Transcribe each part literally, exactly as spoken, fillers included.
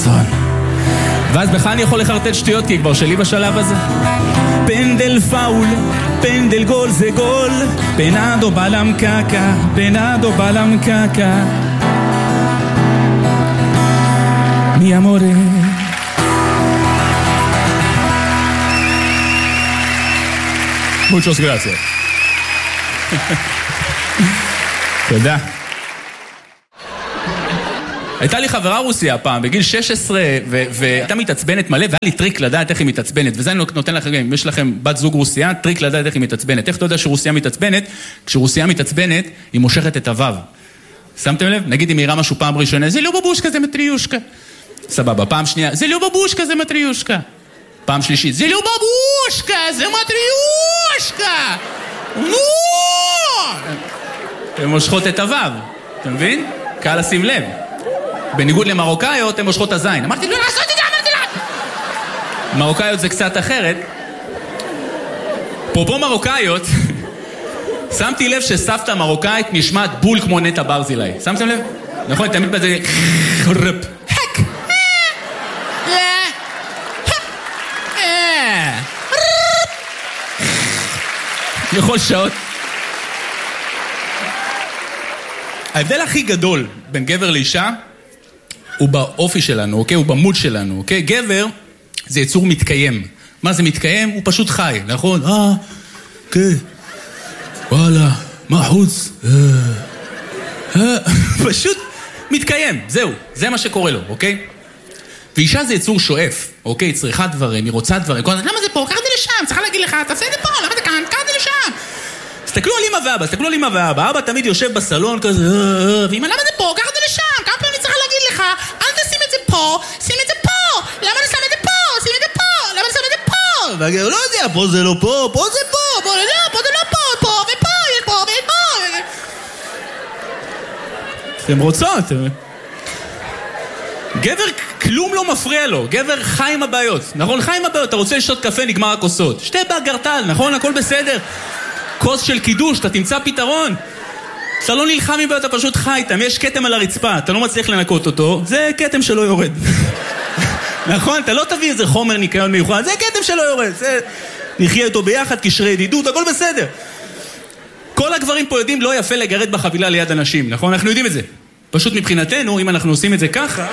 חסון. ואז בכלל אני יכול לחרטט שטויות, כי כבר שלי בשלב הזה. פנדל פאול, פנדל גול זה גול, פנדו בלם קקה, פנדו בלם קקה. מי אמורה? Muchas gracias. תודה. הייתה לי חברה רוסיה פעם, בגיל שש עשרה, והייתה מתעצבנת מלא, והיה לי טריק לדעת איך היא מתעצבנת, וזה אני נותן לכם, אם יש לכם בת זוג רוסיה, טריק לדעת איך היא מתעצבנת. איך אתה יודע שרוסיה מתעצבנת? כשרוסיה מתעצבנת, היא מושכת את הוו. שמתם לב? נגיד אם היא יראה משהו פעם ראשונה, זה לא בבושקה, זה מטריושקה. סבבה, פעם שנייה, זה לא בבושקה, זה מטריושקה. פעם שלישית, זה לא בבושקה, זה מטריושקה. נו! הן מושכות את הוו, אתה מבין? קל לשים לב. בניגוד למרוקאיות, הן מושכות הזין. אמרתי, לא לעשות את זה, אמרתי לה! מרוקאיות זה קצת אחרת. פרופו מרוקאיות, שמתי לב שסבתא מרוקאית נשמעת בול כמו נטע ברזילי. שמתם לב? נכון, תמיד בזה... הק! לכל שעות. ההבדל הכי גדול בין גבר לאישה הוא באופי שלנו, אוקיי? הוא במוד שלנו, אוקיי? גבר זה יצור מתקיים. מה זה מתקיים? הוא פשוט חי, נכון? אה, כן. וואלה, מה חוץ? אה, אה, פשוט מתקיים, זהו. זה מה שקורה לו, אוקיי? ואישה זה יצור שואף, אוקיי? צריכה דברים, היא רוצה דברים. למה זה פה? קח את זה לשם, צריכה להגיד לך, תעשה את זה פה, למה זה כאן? קח את זה לשם. תסתכלו על אמא ואבא, תסתכלו על אמא ואבא. אבא תמיד יושב בסלון כזה, ואמא, למה זה פה? קח את זה לשם. כמה פעמים אני צריכה להגיד לך, אל תשים את זה פה, שים את זה פה. למה אני שם את זה פה? שים את זה פה. למה אני שם את זה פה? ואני לא יודע, פה זה לא פה, פה זה פה, פה זה לא, פה זה לא פה, פה ופה, יש פה ויש פה. אתם רוצות? גבר כלום לא מפריע לו, גבר חי עם הבעיות, נכון? חי עם הבעיות, אתה רוצה לשתות קפה, נגמר הכוסות. שתי בגרטל, נכון? הכל בסדר. כוס של קידוש, אתה תמצא פתרון. אתה לא נלחם עם בעיות, אתה פשוט חי איתם. יש קטם על הרצפה, אתה לא מצליח לנקות אותו, זה קטם שלא יורד. נכון? אתה לא תביא איזה חומר ניקיון מיוחד, זה קטם שלא יורד. זה... נחיה איתו ביחד, קשרי ידידות, הכל בסדר. כל הגברים פה יודעים לא יפה לגרד בחבילה ליד אנשים, נכון? אנחנו יודעים את זה. פשוט מבחינתנו, אם אנחנו עושים את זה ככה,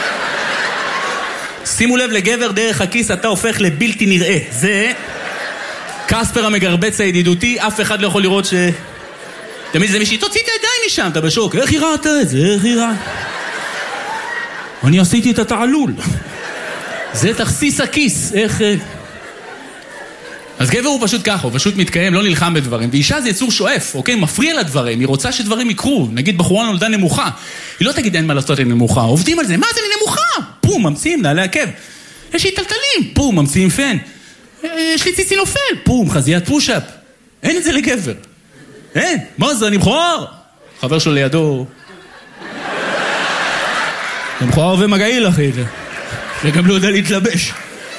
שימו לב לגבר דרך הכיס, אתה הופך לבלתי נראה. זה קספר המגרבץ הידידותי, אף אחד לא יכול לראות ש... תמיד זה מישהי, תוציא את הידיים משם, אתה בשוק. איך היא ראתה את זה? איך היא ראתה? אני עשיתי את התעלול. זה תכסיס הכיס. איך... אז גבר הוא פשוט ככה, הוא פשוט מתקיים, לא נלחם בדברים. ואישה זה יצור שואף, אוקיי? מפריע לדברים, היא רוצה שדברים יקרו. נגיד בחורה נולדה נמוכה. היא לא תגיד אין מה לעשות עם נמוכה. עובדים על זה, מה זה נמוכה? פום, ממציאים נעלי עקב. יש לי טלטלים, פום, ממציאים פן. יש לי ציצי נופל, פום, חזיית פושאפ. אין את זה לגבר. אין, מה זה, אני מכוער? חבר שלו לידו. אני מכוער ומגעיל, אחי. וגם לא יודע להתלבש.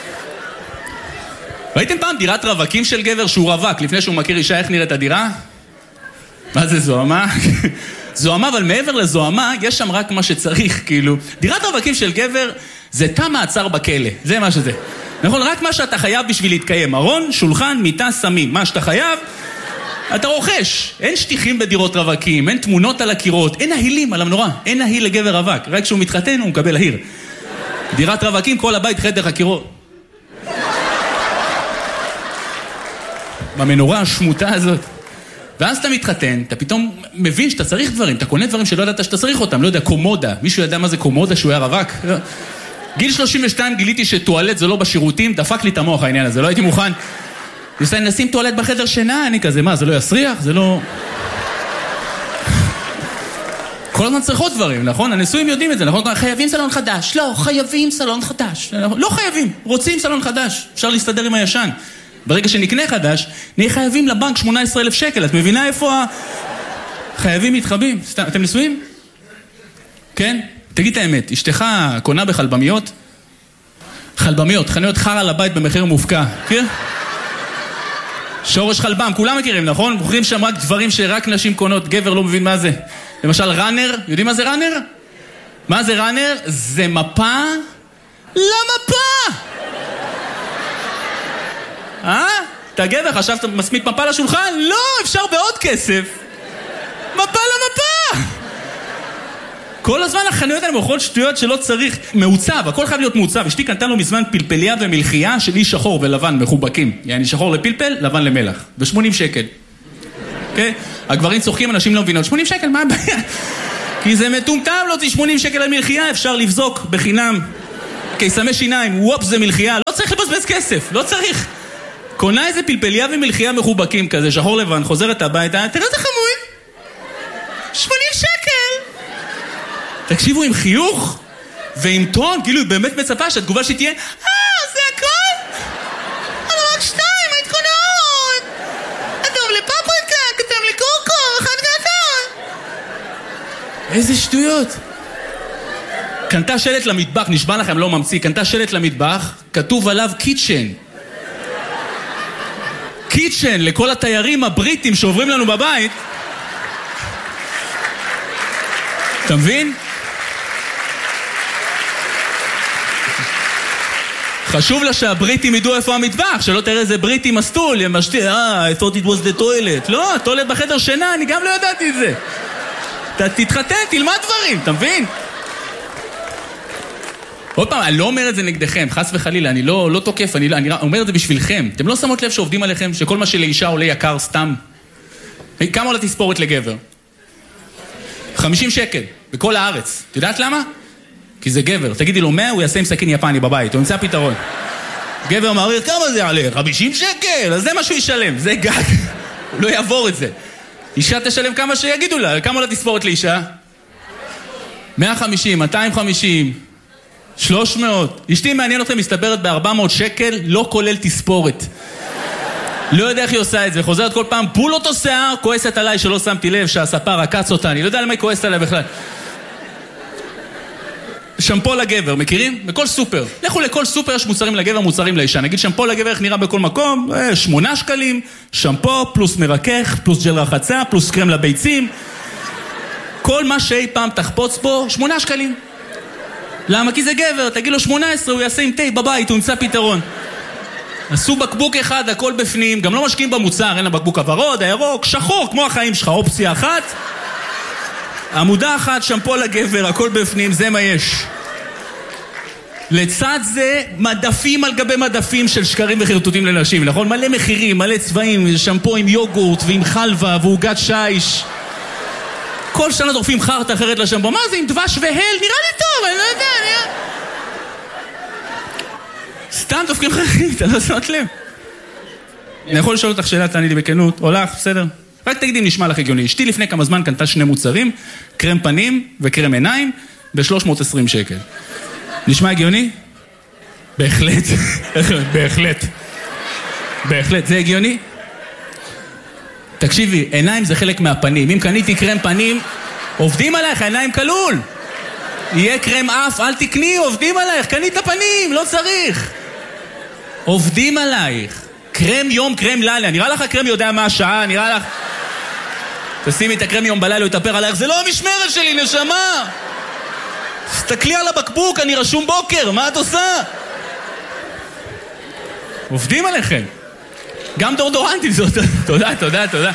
ראיתם פעם דירת רווקים של גבר שהוא רווק, לפני שהוא מכיר אישה, איך נראית הדירה? מה זה זוהמה? זוהמה, אבל מעבר לזוהמה, יש שם רק מה שצריך, כאילו. דירת רווקים של גבר זה תא מעצר בכלא, זה מה שזה. נכון, רק מה שאתה חייב בשביל להתקיים. ארון, שולחן, מיטה, סמים. מה שאתה חייב, אתה רוכש. אין שטיחים בדירות רווקים, אין תמונות על הקירות, אין נהילים על המנורה, אין נהיל לגבר רווק. רק כשהוא מתחתן הוא מקבל ההיר. דירת רווקים, כל הבית חדר הקירות. במנורה השמוטה הזאת. ואז אתה מתחתן, אתה פתאום מבין שאתה צריך דברים, אתה קונה דברים שלא ידעת שאתה צריך אותם, לא יודע, קומודה. מישהו ידע מה זה קומודה שהוא היה רווק? גיל שלושים ושתיים גיליתי שטואלט זה לא בשירותים, דפק לי את המוח העניין הזה, לא הייתי מוכן. אני נשים טואלט בחדר שינה, אני כזה, מה, זה לא יסריח? זה לא... כל הזמן צריכות דברים, נכון? הנשואים יודעים את זה, נכון? חייבים סלון חדש. לא, חייבים סלון חדש. לא חייבים, רוצים סלון חדש. אפשר להסתדר עם הישן. ברגע שנקנה חדש, נהיה חייבים לבנק שמונה עשרה אלף שקל. את מבינה איפה ה... חייבים מתחבים. אתם נשואים? כן? תגיד את האמת, אשתך קונה בחלבמיות? חלבמיות, חנויות חרא לבית במחיר מופקע. כן? שורש חלבם, כולם מכירים, נכון? מוכרים שם רק דברים שרק נשים קונות, גבר לא מבין מה זה. למשל, ראנר, יודעים מה זה ראנר? מה זה ראנר? זה מפה למפה! אה? אתה גבר, חשבת מסמיק מפה לשולחן? לא, אפשר בעוד כסף. מפה למפה! כל הזמן החנויות האלה מוכרות שטויות שלא צריך. מעוצב, הכל חייב להיות מעוצב. אשתי קנתה לו מזמן פלפליה ומלחייה שלי שחור ולבן מחובקים. יעני שחור לפלפל, לבן למלח. ב-שמונים שקל. אוקיי? הגברים צוחקים, אנשים לא מבינות. שמונים שקל, מה הבעיה? כי זה מטומטם, לא זה שמונים שקל על מלחייה, אפשר לבזוק בחינם. קיסמי שיניים, וופ, זה מלחייה. לא צריך לבזבז כסף, לא צריך. קונה איזה פלפליה ומלחייה מחובקים כזה, שחור לבן, חוזרת הביתה, תראה זה חמוד. שמונים שקל. תקשיבו, עם חיוך ועם טון, כאילו היא באמת מצפה שהתגובה שתהיה, אה, זה הכל? אני רק שתיים, היית קונה עוד. כתוב לי פפריקה, כתוב לי קורקור, אחד קטן. איזה שטויות. קנתה שלט למטבח, נשבע לכם, לא ממציא, קנתה שלט למטבח, כתוב עליו קיצ'ן. קיצ'ן, לכל התיירים הבריטים שעוברים לנו בבית. אתה מבין? חשוב לה שהבריטים ידעו איפה המטבח, שלא תראה איזה בריטי מסטול, ימשתי, אה, I thought it was the toilet. לא, הטוילט בחדר שינה, אני גם לא ידעתי את זה. אתה תתחתן, תלמד דברים, אתה מבין? עוד פעם, אני לא אומר את זה נגדכם, חס וחלילה, אני לא, לא תוקף, אני, אני אומר את זה בשבילכם. אתם לא שמות לב שעובדים עליכם, שכל מה שלאישה עולה יקר סתם? כמה עולה תספורת לגבר? חמישים שקל, בכל הארץ. את יודעת למה? כי זה גבר. תגידי לו מאה, הוא יעשה עם סכין יפני בבית, הוא ימצא פתרון. גבר מעריך, כמה זה יעלה? חמישים שקל, אז זה מה שהוא ישלם, זה גג. הוא לא יעבור את זה. אישה תשלם כמה שיגידו לה, כמה עולה תספורת לאישה? מאה וחמישים, מאתיים וחמישים, שלוש מאות. אשתי מעניין אתכם, מסתברת ב-ארבע מאות שקל, לא כולל תספורת. לא יודע איך היא עושה את זה, חוזרת כל פעם, פול אותו שיער, כועסת עליי שלא שמתי לב שהספר עקץ אותה, אני לא יודע למה היא כועסת עליי בכלל. שמפו לגבר, מכירים? בכל סופר. לכו לכל סופר, יש מוצרים לגבר, מוצרים לאישה. נגיד שמפו לגבר, איך נראה בכל מקום? אה, שמונה שקלים, שמפו, פלוס מרכך, פלוס ג'ל רחצה, פלוס קרם לביצים. כל מה שאי פעם תחפוץ בו, שמונה שקלים. למה? כי זה גבר, תגיד לו שמונה עשרה, הוא יעשה עם תה בבית, הוא ימצא פתרון. עשו בקבוק אחד, הכל בפנים, גם לא משקיעים במוצר, אין לה בקבוק הוורוד, הירוק, שחור, כמו החיים שלך, אופציה אחת. עמודה אחת, שמפו לגבר, הכל בפנים, זה מה יש. לצד זה, מדפים על גבי מדפים של שקרים וחרטוטים לנשים, נכון? מלא מחירים, מלא צבעים, שמפו עם יוגורט ועם חלבה ועוגת שיש. כל שנה דורפים חרטה אחרת לשמפו. מה זה, עם דבש והל? נראה לי טוב, אני לא יודע, נראה... סתם דופקים חרטים, אתה לא שמת לב. אני יכול לשאול אותך שאלה, תעני לי בכנות, או לך, בסדר? רק תגידי אם נשמע לך הגיוני. אשתי לפני כמה זמן קנתה שני מוצרים, קרם פנים וקרם עיניים, ב-שלוש מאות ועשרים שקל. נשמע הגיוני? בהחלט. בהחלט. בהחלט. זה הגיוני? תקשיבי, עיניים זה חלק מהפנים. אם קניתי קרם פנים, עובדים עלייך, העיניים כלול. יהיה קרם אף, אל תקני, עובדים עלייך, קנית הפנים, לא צריך. עובדים עלייך. קרם יום, קרם לילה. נראה לך הקרם יודע מה השעה, נראה לך... תשימי את הקרם יום בלילה, הוא יתאפר עלייך. זה לא המשמרת שלי, נשמה. תסתכלי על הבקבוק, אני רשום בוקר, מה את עושה? עובדים עליכם. גם דורדורנטים, זאת... תודה, תודה, תודה.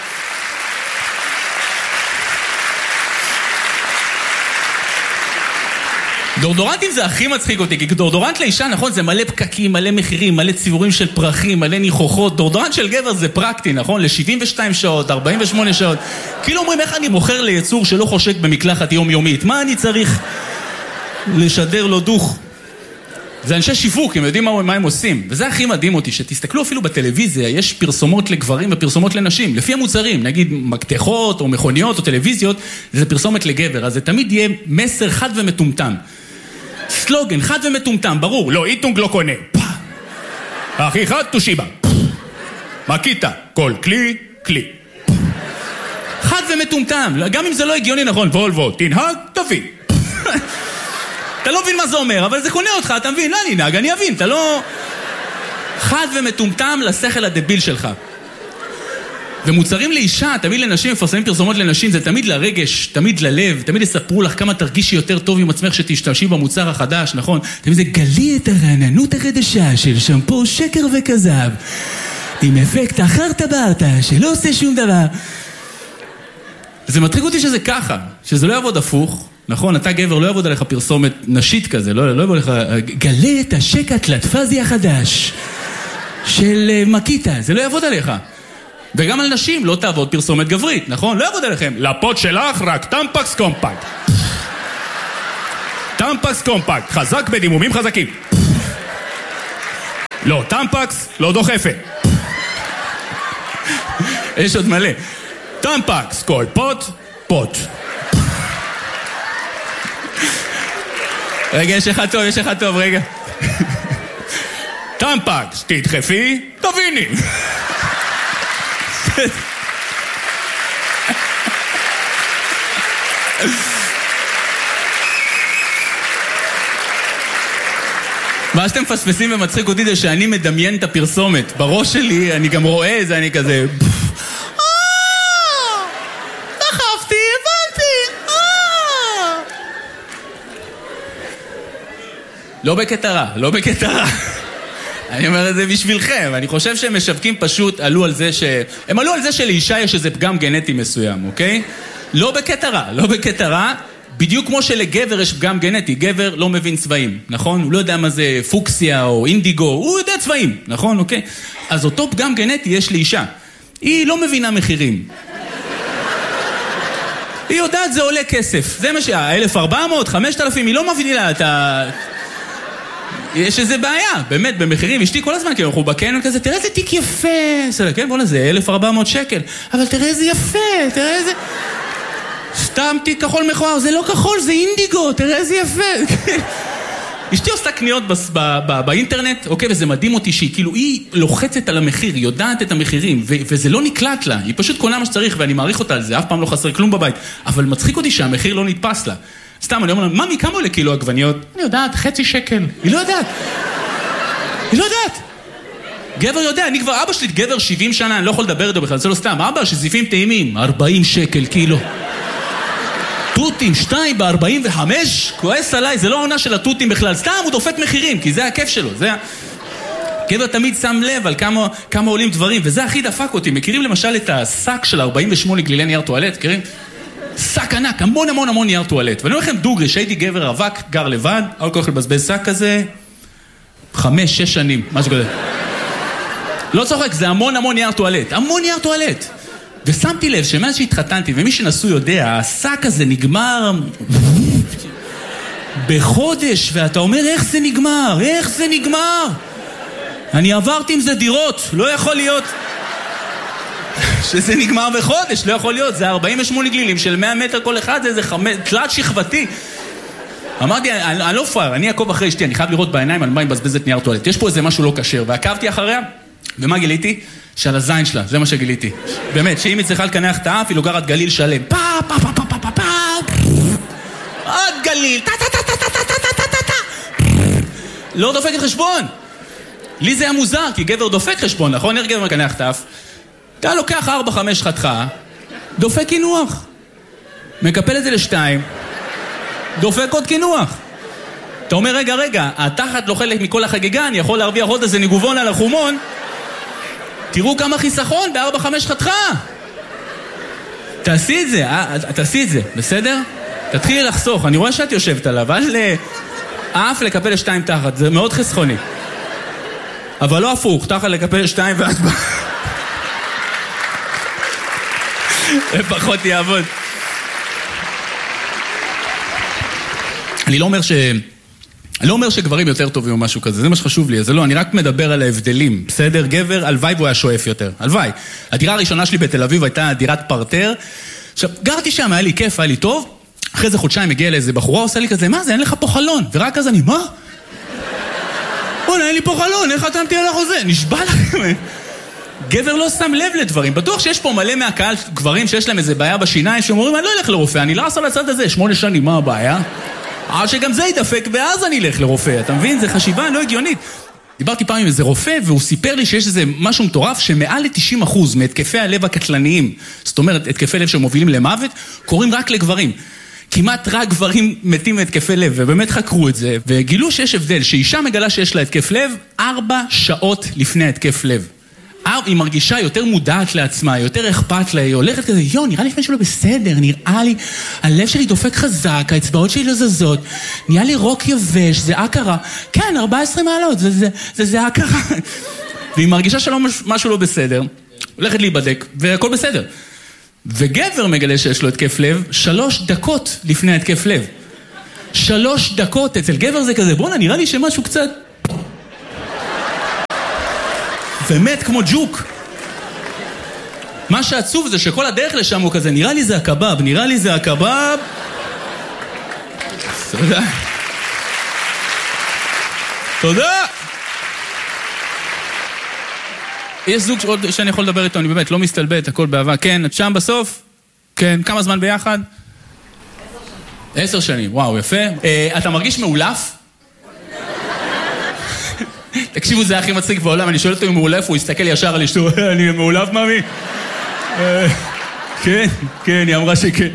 דורדורנטים זה הכי מצחיק אותי, כי דורדורנט לאישה, נכון, זה מלא פקקים, מלא מחירים, מלא ציבורים של פרחים, מלא ניחוחות. דורדורנט של גבר זה פרקטי, נכון? ל-שבעים ושתיים שעות, ארבעים ושמונה שעות. כאילו אומרים, איך אני מוכר ליצור שלא חושק במקלחת יומיומית? מה אני צריך לשדר לו דוך? זה אנשי שיווק, הם יודעים מה, מה הם עושים. וזה הכי מדהים אותי, שתסתכלו אפילו בטלוויזיה, יש פרסומות לגברים ופרסומות לנשים, לפי המוצרים, נגיד מקתחות או מכוניות או טלוויזיות, זה פרסומת לגבר, אז זה תמיד יהיה מסר חד ומטומטם. סלוגן, חד ומטומטם, ברור, לא, איטונג לא קונה. הכי חד, תושיבה. מקיטה, כל כלי, כלי. חד ומטומטם, גם אם זה לא הגיוני, נכון, וולבו, תנהג, תביא. אתה לא מבין מה זה אומר, אבל זה קונה אותך, אתה מבין? לא, אני נהג, אני אבין, אתה לא... חד ומטומטם לשכל הדביל שלך. ומוצרים לאישה, תמיד לנשים, מפרסמים פרסומות לנשים, זה תמיד לרגש, תמיד ללב, תמיד יספרו לך כמה תרגישי יותר טוב עם עצמך שתשתמשי במוצר החדש, נכון? תמיד זה גלי את הרעננות החדשה של שמפו שקר וכזב, עם אפקט אחר טברתה שלא עושה שום דבר. זה מטריק אותי שזה ככה, שזה לא יעבוד הפוך, נכון? אתה גבר, לא יעבוד עליך פרסומת נשית כזה, לא, לא יעבוד עליך, גלה את השק הטלטפזי החדש של מקיטה, זה לא יעבוד עליך. וגם על נשים לא תעבוד פרסומת גברית, נכון? לא יעבוד עליכם. לפות שלך רק טמפקס קומפקט. טמפקס קומפקט, חזק בדימומים חזקים. לא, טמפקס לא דוחפת. יש עוד מלא. טמפקס, כל פוט, פוט. רגע, יש אחד טוב, יש אחד טוב, רגע. טמפקס, תדחפי, תביני. מה שאתם מפספסים ומצחיק אותי זה שאני מדמיין את הפרסומת. בראש שלי אני גם רואה את זה, אני כזה... דחפתי, הבנתי. לא בקטע רע, לא בקטע רע. אני אומר את זה בשבילכם, אני חושב שהם משווקים פשוט עלו על זה ש... הם עלו על זה שלאישה יש איזה פגם גנטי מסוים, אוקיי? לא בקטע רע, לא בקטע רע, בדיוק כמו שלגבר יש פגם גנטי, גבר לא מבין צבעים, נכון? הוא לא יודע מה זה פוקסיה או אינדיגו, הוא יודע צבעים, נכון? אוקיי? אז אותו פגם גנטי יש לאישה, היא לא מבינה מחירים. היא יודעת זה עולה כסף, זה מה שה... אלף וארבע מאות, חמשת אלפים, היא לא מבינה את ה... יש איזה בעיה, באמת, במחירים, אשתי כל הזמן, כאילו, אנחנו בקניון כזה, תראה איזה תיק יפה, כן, בוא נזה, אלף וארבע מאות שקל, אבל תראה איזה יפה, תראה איזה... סתם תיק כחול מכוער, זה לא כחול, זה אינדיגו, תראה איזה יפה. אשתי עושה קניות באינטרנט, אוקיי, וזה מדהים אותי שהיא, כאילו, היא לוחצת על המחיר, היא יודעת את המחירים, וזה לא נקלט לה, היא פשוט קונה מה שצריך, ואני מעריך אותה על זה, אף פעם לא חסר כלום בבית, אבל מצחיק אותי שהמחיר לא נתפס לה. סתם, אני אומר לה, ממי, כמה עולה קילו עגבניות? אני יודעת, חצי שקל. היא לא יודעת. היא לא יודעת. גבר יודע, אני כבר, אבא שלי גבר שבעים שנה, אני לא יכול לדבר איתו בכלל, זה לא סתם. אבא, שזיפים טעימים, ארבעים שקל קילו. טוטים, שתיים ב-ארבעים וחמש, כועס עליי, זה לא העונה של הטוטים בכלל. סתם, הוא דופק מחירים, כי זה הכיף שלו, זה... גבר תמיד שם לב על כמה, כמה עולים דברים, וזה הכי דפק אותי. מכירים למשל את השק של ארבעים ושמונה גלילי נייר טואלט, מכירים? שק ענק, המון המון המון נייר טואלט. ואני אומר לכם דוגרי, שהייתי גבר רווק, גר לבד, היה כל כך לבזבז שק כזה, חמש, שש שנים, משהו כזה. לא צוחק, זה המון המון נייר טואלט, המון נייר טואלט. ושמתי לב שמאז שהתחתנתי, ומי שנסו יודע, השק הזה נגמר בחודש, ואתה אומר, איך זה נגמר? איך זה נגמר? אני עברתי עם זה דירות, לא יכול להיות... שזה נגמר בחודש, לא יכול להיות, זה ארבעים ושמונה גלילים של מאה מטר כל אחד, זה איזה חמש, תלת שכבתי. אמרתי, אני, אני לא פאר, אני אעקוב אחרי אשתי, אני חייב לראות בעיניים על מה היא מבזבזת נייר טואלט. יש פה איזה משהו לא כשר, ועקבתי אחריה, ומה גיליתי? שעל הזין שלה, זה מה שגיליתי. באמת, שאם היא צריכה לקנח את האף, היא לוגרת גליל שלם. פה, פה, פה, פה, פה, פה, פה, עוד גליל, טה, טה, טה, טה, טה, טה, טה, טה, טה. לא דופקת חשבון. לי זה היה מוזר, כי גבר דופק חשבון, נכון? איך גבר מקנח את האף? אתה לוקח ארבע, חמש חתכה, דופק כינוח. מקפל את זה לשתיים, דופק עוד כינוח. אתה אומר, רגע, רגע, התחת לא חלק מכל החגיגה, אני יכול להרוויח עוד איזה ניגובון על החומון. תראו כמה חיסכון בארבע, חמש חתכה. תעשי את זה, תעשי את זה, בסדר? תתחילי לחסוך, אני רואה שאת יושבת עליו, אל אף לקפל לשתיים תחת, זה מאוד חסכוני. אבל לא הפוך, תחת לקפל לשתיים ואת בא... לפחות יעבוד. אני לא אומר ש... אני לא אומר שגברים יותר טובים או משהו כזה, זה מה שחשוב לי, זה לא, אני רק מדבר על ההבדלים, בסדר? גבר, הלוואי והוא היה שואף יותר, הלוואי. הדירה הראשונה שלי בתל אביב הייתה דירת פרטר, עכשיו, גרתי שם, היה לי כיף, היה לי טוב, אחרי זה חודשיים הגיע לאיזה בחורה, עושה לי כזה, מה זה, אין לך פה חלון, ורק אז אני, מה? בוא'נה, אין לי פה חלון, איך חתמתי על החוזה? נשבע לכם. גבר לא שם לב לדברים, בטוח שיש פה מלא מהקהל גברים שיש להם איזה בעיה בשיניים, שאומרים, אני לא אלך לרופא, אני לא אעשה לצד הזה, שמונה שנים, מה הבעיה? עד שגם זה ידפק, ואז אני אלך לרופא, אתה מבין? זה חשיבה לא הגיונית. דיברתי פעם עם איזה רופא, והוא סיפר לי שיש איזה משהו מטורף, שמעל ל-תשעים אחוז מהתקפי הלב הקטלניים, זאת אומרת, התקפי לב שמובילים למוות, קורים רק לגברים. כמעט רק גברים מתים מהתקפי לב, ובאמת חקרו את זה, וגילו שיש הבדל, שאישה מגלה שיש לה התקף לב, ארבע שעות לפני התקף לב. היא מרגישה יותר מודעת לעצמה, יותר אכפת לה, היא הולכת כזה, יו, נראה לי לפני שלא בסדר, נראה לי, הלב שלי דופק חזק, האצבעות שלי לא זזות, נראה לי רוק יבש, זה הכרה. כן, ארבע עשרה מעלות, זה, זה, זה, זה הכרה. והיא מרגישה שלא משהו לא בסדר, הולכת להיבדק, והכל בסדר. וגבר מגלה שיש לו התקף לב, שלוש דקות לפני התקף לב. שלוש דקות, אצל גבר זה כזה, בוא'נה, נראה לי שמשהו קצת... ומת כמו ג'וק. מה שעצוב זה שכל הדרך לשם הוא כזה, נראה לי זה הקבב, נראה לי זה הקבב. תודה. תודה. יש זוג שעוד שאני יכול לדבר איתו, אני באמת לא מסתלבט, הכל באהבה. כן, את שם בסוף? כן, כמה זמן ביחד? עשר שנים, וואו, יפה. אתה מרגיש מאולף? תקשיבו, זה הכי מצחיק בעולם, אני שואל אותו אם הוא מאולף, הוא יסתכל ישר על אשתו, אני מאולף, מאמי? כן, כן, היא אמרה שכן.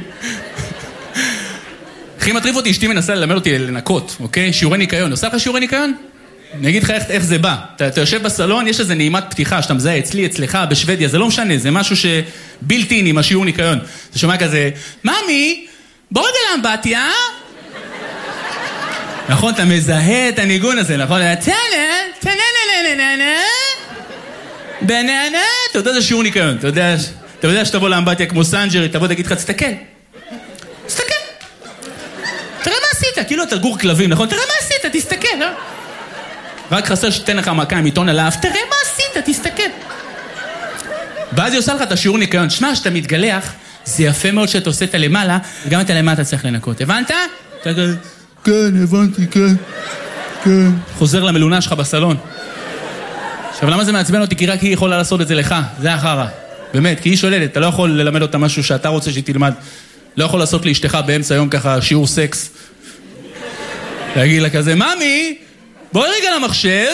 הכי מטריף אותי, אשתי מנסה ללמד אותי לנקות, אוקיי? שיעורי ניקיון, עושה לך שיעורי ניקיון? אני אגיד לך איך זה בא. אתה יושב בסלון, יש איזה נעימת פתיחה, שאתה מזהה אצלי, אצלך, בשוודיה, זה לא משנה, זה משהו שבלתי אין עם השיעור ניקיון. אתה שומע כזה, ממי, בוא רגע לאמבטיה. נכון, אתה מזהה את הניגון הזה, נכון? תנה, תנה, ננה, ננה, ננה, בננה, אתה יודע, זה שיעור ניקיון, אתה יודע, אתה יודע שתבוא לאמבטיה כמו סנג'רי, תבוא תגיד לך, תסתכל. תסתכל. תראה מה עשית, כאילו אתה גור כלבים, נכון? תראה מה עשית, תסתכל, לא? רק חסר שתן לך מכה עם עיתון עליו, תראה מה עשית, תסתכל. ואז היא עושה לך את השיעור ניקיון. שמע, שאתה מתגלח, זה יפה מאוד שאתה עושה את הלמעלה, וגם את הלמטה צריך לנקות. הבנת? אתה כזה... כן, הבנתי, כן, כן. חוזר למלונה שלך בסלון. עכשיו, למה זה מעצבן אותי? כי רק היא יכולה לעשות את זה לך. זה החרה. באמת, כי היא שוללת. אתה לא יכול ללמד אותה משהו שאתה רוצה שהיא תלמד. לא יכול לעשות לאשתך באמצע היום ככה שיעור סקס. להגיד לה כזה, ממי, בואי רגע למחשב.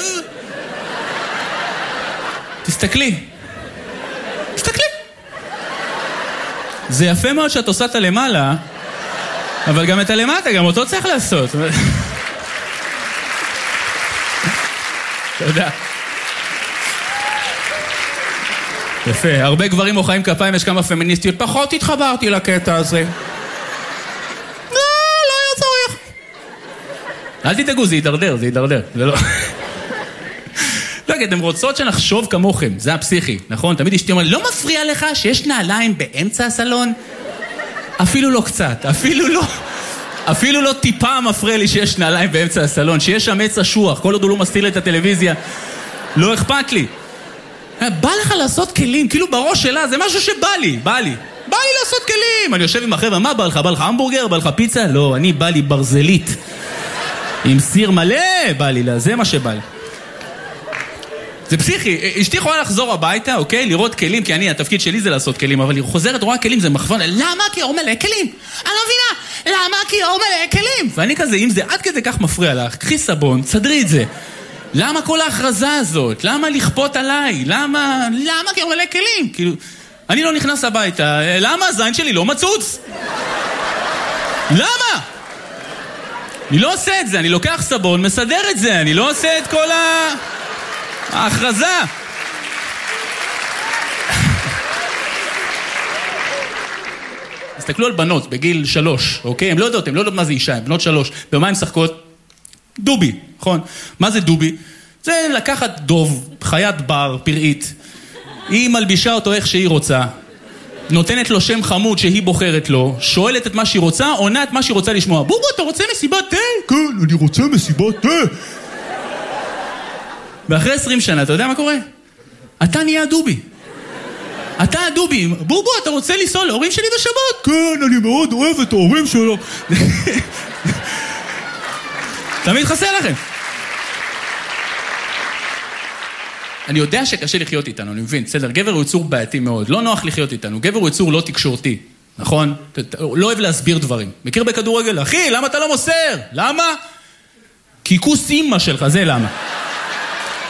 תסתכלי. תסתכלי. זה יפה מאוד שאת עושה את הלמעלה, אבל גם את הלמטה, גם אותו צריך לעשות. תודה. יפה, הרבה גברים מוחאים כפיים, יש כמה פמיניסטיות, פחות התחברתי לקטע הזה. לא, לא היה צריך. אל תדאגו, זה יידרדר, זה יידרדר. זה לא... לא, כי אתם רוצות שנחשוב כמוכם, זה הפסיכי, נכון? תמיד אשתי אומרת, לא מפריע לך שיש נעליים באמצע הסלון? אפילו לא קצת, אפילו לא... אפילו לא טיפה מפריע לי שיש נעליים באמצע הסלון, שיש שם עץ אשוח, כל עוד הוא לא מסתיר את הטלוויזיה, לא אכפת לי. בא לך לעשות כלים, כאילו בראש שלה, זה משהו שבא לי, בא לי. בא לי לעשות כלים. אני יושב עם החבר'ה, מה בא לך? בא לך המבורגר? בא לך פיצה? לא, אני בא לי ברזלית. עם סיר מלא, בא לי לה, זה מה שבא לי. זה פסיכי, אשתי יכולה לחזור הביתה, אוקיי? לראות כלים, כי אני, התפקיד שלי זה לעשות כלים, אבל היא חוזרת, רואה כלים, זה מחוון, למה? כי אור מלא כלים. אני לא מבינה, למה? כי אור מלא כלים. ואני כזה, אם זה עד כדי כך מפריע לך, קחי סבון, תסדרי את זה. למה כל ההכרזה הזאת? למה לכפות עליי? למה? למה? כי אור מלא כלים. כאילו, אני לא נכנס הביתה, למה הזין שלי לא מצוץ? למה? אני לא עושה את זה, אני לוקח סבון, מסדר את זה, אני לא עושה את כל ה... ההכרזה. תסתכלו על בנות בגיל שלוש, אוקיי? הם לא יודעות, הם לא יודעות מה זה אישה, הם בנות שלוש. במה הם שחקות? דובי, נכון? מה זה דובי? זה לקחת דוב, חיית בר, פראית. היא מלבישה אותו איך שהיא רוצה. נותנת לו שם חמוד שהיא בוחרת לו, שואלת את מה שהיא רוצה, עונה את מה שהיא רוצה לשמוע. בובו, אתה רוצה מסיבת תה? כן, אני רוצה מסיבת תה. ואחרי עשרים שנה, אתה יודע מה קורה? אתה נהיה הדובי. אתה הדובי. בובו, אתה רוצה לנסוע להורים שלי בשבת? כן, אני מאוד אוהב את ההורים שלו. תמיד חסר לכם. אני יודע שקשה לחיות איתנו, אני מבין. בסדר, גבר הוא יצור בעייתי מאוד. לא נוח לחיות איתנו. גבר הוא יצור לא תקשורתי. נכון? לא אוהב להסביר דברים. מכיר בכדורגל? אחי, למה אתה לא מוסר? למה? כי כוס אימא שלך, זה למה.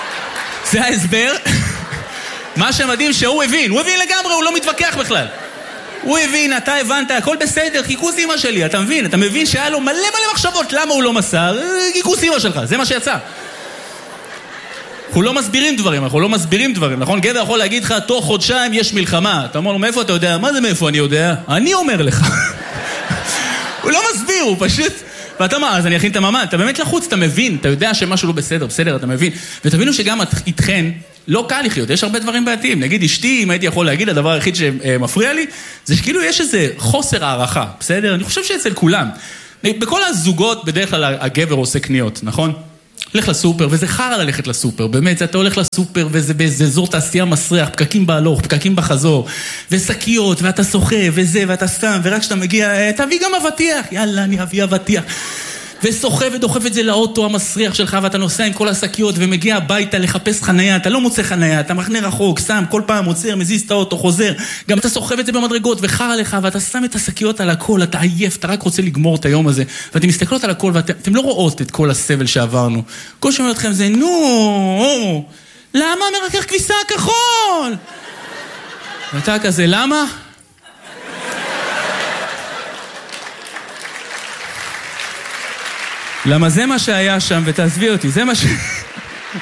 זה ההסבר. מה שמדהים שהוא הבין, הוא הבין לגמרי, הוא לא מתווכח בכלל. הוא הבין, אתה הבנת, הכל בסדר, קיכוס אמא שלי, אתה מבין? אתה מבין שהיה לו מלא מלא מחשבות, למה הוא לא מסר? קיכוס אמא שלך, זה מה שיצא. אנחנו לא מסבירים דברים, אנחנו לא מסבירים דברים, נכון? גבר יכול להגיד לך, תוך חודשיים יש מלחמה. אתה אומר לו, מאיפה אתה יודע? מה זה מאיפה אני יודע? אני אומר לך. הוא לא מסביר, הוא פשוט... ואתה אומר, אז אני אכין את הממן, אתה באמת לחוץ, אתה מבין, אתה יודע שמשהו לא בסדר, בסדר, אתה מבין. ותבינו שגם איתכן, לא קל לחיות, יש הרבה דברים בעתיים. נגיד, אשתי, אם הייתי יכול להגיד, הדבר היחיד שמפריע לי, זה שכאילו יש איזה חוסר הערכה, בסדר? אני חושב שאצל כולם. בכל הזוגות, בדרך כלל הגבר עושה קניות, נכון? הולך לסופר, וזה חרא ללכת לסופר, באמת, אתה הולך לסופר, וזה באיזה אזור תעשייה מסריח, פקקים בהלוך, פקקים בחזור, ושקיות, ואתה שוחה, וזה, ואתה שם, ורק כשאתה מגיע, תביא גם אבטיח, יאללה, אני אביא אבטיח. ושוחה ודוחף את זה לאוטו המסריח שלך, ואתה נוסע עם כל השקיות, ומגיע הביתה לחפש חנייה, אתה לא מוצא חנייה, אתה מחנה רחוק, שם, כל פעם עוצר, מזיז את האוטו, חוזר, גם אתה שוכב את זה במדרגות, וחרא לך, ואתה שם את השקיות על הכל, אתה עייף, אתה רק רוצה לגמור את היום הזה, ואתם מסתכלות על הכל, ואתם לא רואות את כל הסבל שעברנו. כל שאומר אתכם זה, נו, למה מרכך כביסה כחול? ואתה כזה, למה? למה זה מה שהיה שם, ותעזבי אותי, זה מה ש...